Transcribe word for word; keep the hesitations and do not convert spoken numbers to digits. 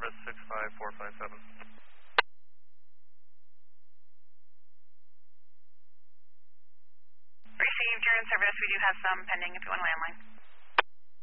service six five four five seven. Received, you're in service. We do have some pending if you want to landline.